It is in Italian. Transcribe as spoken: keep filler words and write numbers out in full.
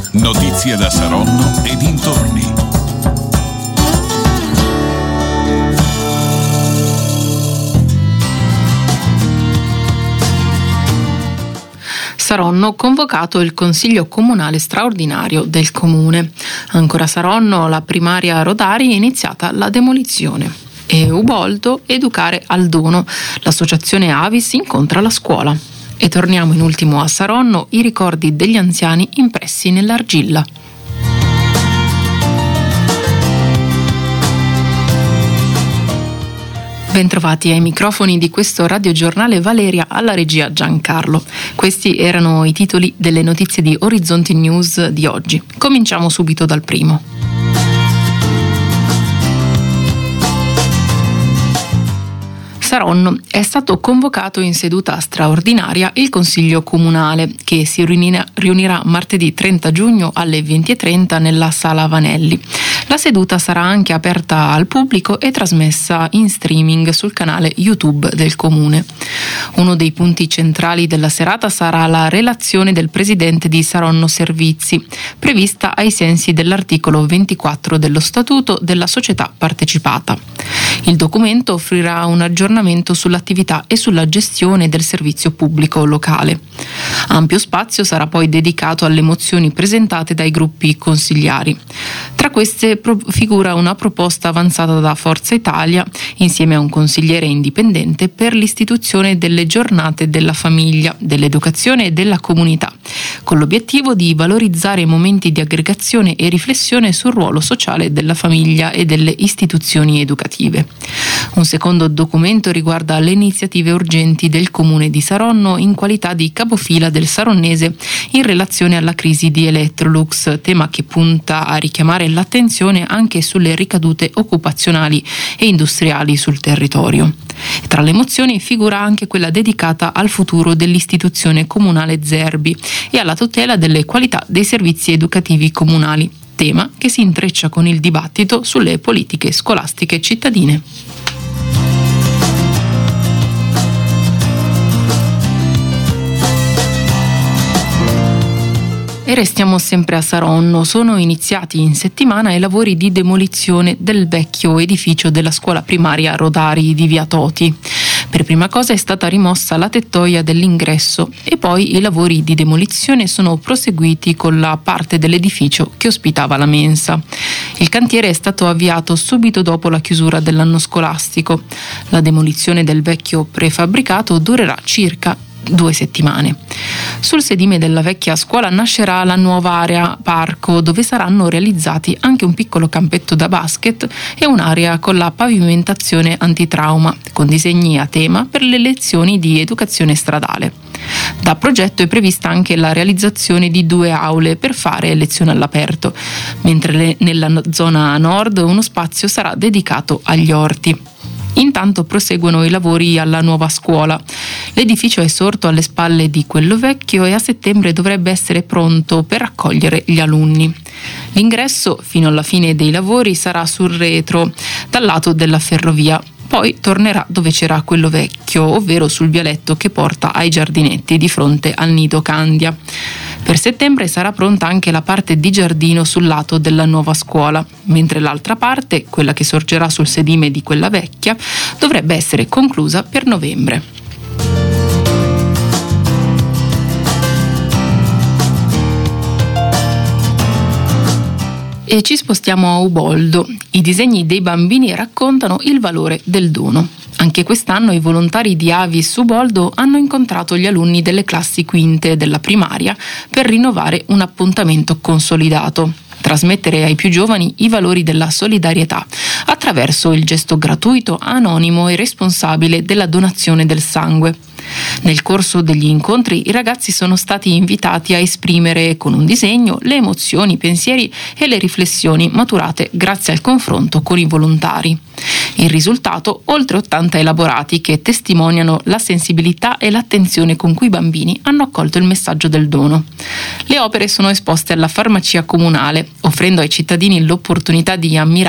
Notizie da Saronno e dintorni. Saronno convocato il Consiglio Comunale straordinario del Comune. Ancora Saronno, la primaria Rodari, è iniziata la demolizione. E Uboldo, educare al dono. L'associazione Avis incontra la scuola. E torniamo in ultimo a Saronno, i ricordi degli anziani impressi nell'argilla. Bentrovati ai microfoni di questo radiogiornale, Valeria, alla regia Giancarlo. Questi erano i titoli delle notizie di Orizzonti News di oggi. Cominciamo subito dal primo. Saronno è stato convocato in seduta straordinaria il Consiglio Comunale, che si riunirà, riunirà martedì trenta giugno alle venti e trenta nella Sala Vanelli. La seduta sarà anche aperta al pubblico e trasmessa in streaming sul canale YouTube del Comune. Uno dei punti centrali della serata sarà la relazione del presidente di Saronno Servizi, prevista ai sensi dell'articolo ventiquattro dello Statuto della società partecipata. Il documento offrirà un aggiornamento sull'attività e sulla gestione del servizio pubblico locale. Ampio spazio sarà poi dedicato alle mozioni presentate dai gruppi consigliari. Tra queste pro- figura una proposta avanzata da Forza Italia insieme a un consigliere indipendente per l'istituzione delle giornate della famiglia, dell'educazione e della comunità, con l'obiettivo di valorizzare momenti di aggregazione e riflessione sul ruolo sociale della famiglia e delle istituzioni educative. Un secondo documento riguarda le iniziative urgenti del Comune di Saronno in qualità di capofila del saronnese in relazione alla crisi di Electrolux, tema che punta a richiamare l'attenzione anche sulle ricadute occupazionali e industriali sul territorio. Tra le mozioni figura anche quella dedicata al futuro dell'istituzione comunale Zerbi e alla tutela delle qualità dei servizi educativi comunali, tema che si intreccia con il dibattito sulle politiche scolastiche cittadine. E restiamo sempre a Saronno. Sono iniziati in settimana i lavori di demolizione del vecchio edificio della scuola primaria Rodari di Via Toti. Per prima cosa è stata rimossa la tettoia dell'ingresso e poi i lavori di demolizione sono proseguiti con la parte dell'edificio che ospitava la mensa. Il cantiere è stato avviato subito dopo la chiusura dell'anno scolastico. La demolizione del vecchio prefabbricato durerà circa due settimane. Sul sedime della vecchia scuola nascerà la nuova area parco, dove saranno realizzati anche un piccolo campetto da basket e un'area con la pavimentazione antitrauma, con disegni a tema per le lezioni di educazione stradale. Da progetto è prevista anche la realizzazione di due aule per fare lezioni all'aperto, mentre le, nella zona nord uno spazio sarà dedicato agli orti. Intanto proseguono i lavori alla nuova scuola. L'edificio è sorto alle spalle di quello vecchio e a settembre dovrebbe essere pronto per accogliere gli alunni. L'ingresso, fino alla fine dei lavori, sarà sul retro, dal lato della ferrovia. Poi tornerà dove c'era quello vecchio, ovvero sul vialetto che porta ai giardinetti di fronte al nido Candia. Per settembre sarà pronta anche la parte di giardino sul lato della nuova scuola, mentre l'altra parte, quella che sorgerà sul sedime di quella vecchia, dovrebbe essere conclusa per novembre. E ci spostiamo a Uboldo. I disegni dei bambini raccontano il valore del dono. Anche quest'anno i volontari di Avis Uboldo hanno incontrato gli alunni delle classi quinte della primaria per rinnovare un appuntamento consolidato. Trasmettere ai più giovani i valori della solidarietà attraverso il gesto gratuito, anonimo e responsabile della donazione del sangue. Nel corso degli incontri i ragazzi sono stati invitati a esprimere con un disegno le emozioni, i pensieri e le riflessioni maturate grazie al confronto con i volontari. Il risultato, oltre ottanta elaborati che testimoniano la sensibilità e l'attenzione con cui i bambini hanno accolto il messaggio del dono. Le opere sono esposte alla farmacia comunale, offrendo ai cittadini l'opportunità di ammirare